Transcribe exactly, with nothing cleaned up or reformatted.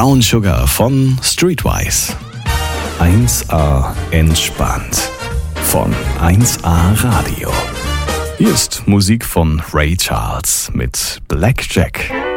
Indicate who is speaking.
Speaker 1: Brown Sugar von Streetwise. eins A entspannt von eins A Radio. Hier ist Musik von Ray Charles mit Blackjack.